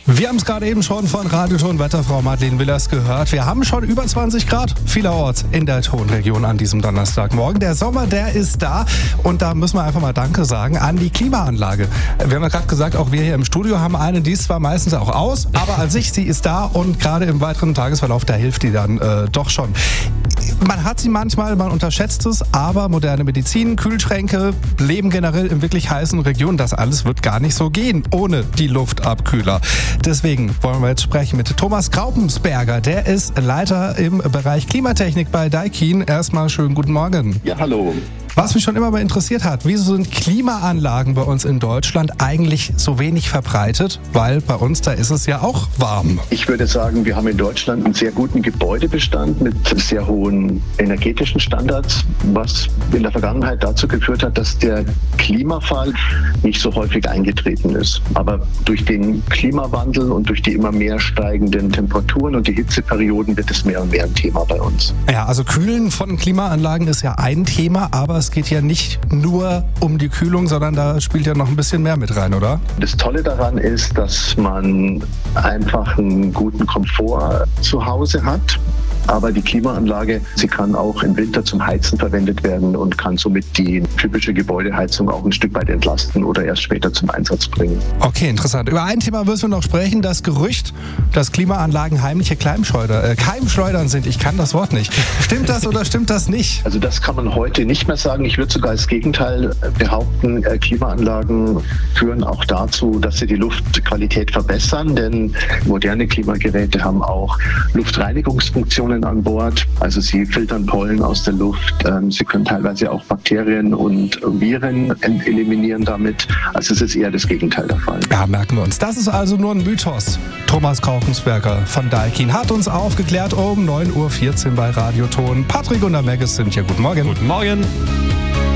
Wir haben es gerade eben schon von Radioton-Wetterfrau Madeleine Willers gehört. Wir haben schon über 20 Grad vielerorts in der Tonregion an diesem Donnerstagmorgen. Der Sommer, der ist da und da müssen wir einfach mal Danke sagen an die Klimaanlage. Wir haben ja gerade gesagt, auch wir hier im Studio haben eine, die ist zwar meistens auch aus, aber an sich, sie ist da und gerade im weiteren Tagesverlauf, da hilft die dann doch schon. Man hat sie manchmal, man unterschätzt es, aber moderne Medizin, Kühlschränke, Leben generell in wirklich heißen Regionen, das alles wird gar nicht so gehen ohne die Luftabkühler. Deswegen wollen wir jetzt sprechen mit Thomas Kraupensberger. Der ist Leiter im Bereich Klimatechnik bei Daikin. Erstmal schönen guten Morgen. Ja, hallo. Was mich schon immer mal interessiert hat, wieso sind Klimaanlagen bei uns in Deutschland eigentlich so wenig verbreitet? Weil bei uns, da ist es ja auch warm. Ich würde sagen, wir haben in Deutschland einen sehr guten Gebäudebestand mit sehr hohen energetischen Standards, was in der Vergangenheit dazu geführt hat, dass der Klimafall nicht so häufig eingetreten ist. Aber durch den Klimawandel und durch die immer mehr steigenden Temperaturen und die Hitzeperioden wird es mehr und mehr ein Thema bei uns. Ja, also Kühlen von Klimaanlagen ist ja ein Thema, aber es geht ja nicht nur um die Kühlung, sondern da spielt ja noch ein bisschen mehr mit rein, oder? Das Tolle daran ist, dass man einfach einen guten Komfort zu Hause hat. Aber die Klimaanlage, sie kann auch im Winter zum Heizen verwendet werden und kann somit die typische Gebäudeheizung auch ein Stück weit entlasten oder erst später zum Einsatz bringen. Okay, interessant. Über ein Thema müssen wir noch sprechen, das Gerücht, dass Klimaanlagen heimliche Keimschleudern sind. Ich kann das Wort nicht. Stimmt das oder stimmt das nicht? Also das kann man heute nicht mehr sagen. Ich würde sogar das Gegenteil behaupten. Klimaanlagen führen auch dazu, dass sie die Luftqualität verbessern, denn moderne Klimageräte haben auch Luftreinigungsfunktionen an Bord. Also sie filtern Pollen aus der Luft. Sie können teilweise auch Bakterien und Viren eliminieren damit. Also es ist eher das Gegenteil der Fall. Ja, merken wir uns. Das ist also nur ein Mythos. Thomas Kraupensberger von Daikin hat uns aufgeklärt um 9.14 Uhr bei Radioton. Patrick und der Meggis sind hier. Guten Morgen. Guten Morgen.